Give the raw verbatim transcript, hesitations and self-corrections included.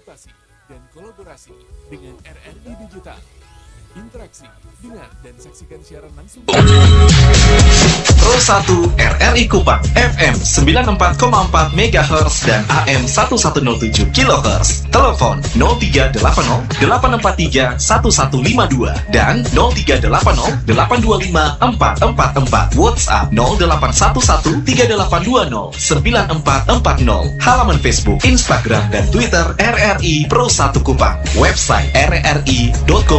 inovasi dan kolaborasi dengan R R I Digital. Interaksi, dengar dan saksikan siaran langsung Pro satu R R I Kupang F M sembilan puluh empat koma empat megahertz dan A M seribu seratus tujuh kilohertz. Telepon nol tiga delapan nol delapan empat tiga satu satu lima dua dan nol tiga delapan nol delapan dua lima empat empat empat. WhatsApp nol delapan satu satu tiga delapan dua nol sembilan empat empat nol. Halaman Facebook, Instagram dan Twitter R R I Pro satu Kupang. Website r r i dot co